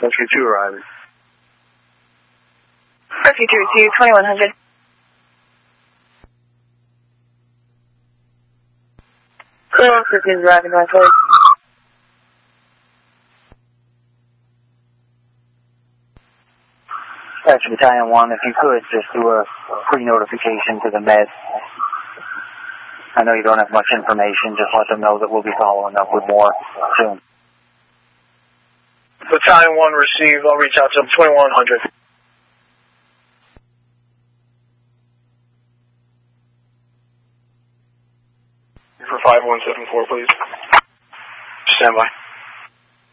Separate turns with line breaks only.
Rescue 2 arriving.
Rescue 2 to 2100. Cool, 15 is arriving northward.
That's Battalion 1, if you could, just do a pre-notification to the Med. I know you don't have much information, just let them know that we'll be following up with more soon.
Battalion 1 received, I'll reach out to them, 2100. For 5174, please. Stand by.